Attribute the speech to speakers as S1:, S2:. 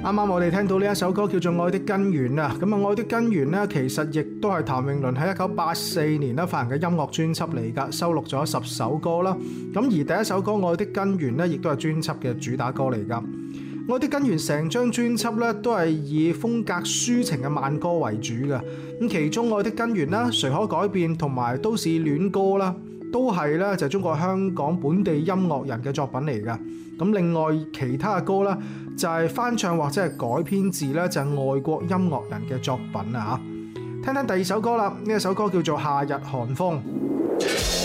S1: 啱啱我哋聽到呢一首歌叫做《愛的根源》啊，咁啊《愛的根源》呢，其實亦都係譚詠麟喺1984年咧發行嘅音樂專輯嚟㗎，收錄咗10首歌啦。咁而第一首歌《愛的根源》呢，亦都係專輯嘅主打歌嚟㗎。《愛的根源》成張專輯咧都係以風格抒情嘅慢歌為主嘅，咁其中《愛的根源》啦、誰可改變同埋都市戀歌啦，都係咧就係中國香港本地音樂人嘅作品嚟㗎。咁另外其他嘅歌咧就係翻唱或者係改編自咧就係外國音樂人嘅作品啊嚇。聽聽第二首歌啦，呢一首歌叫做《夏日寒風》。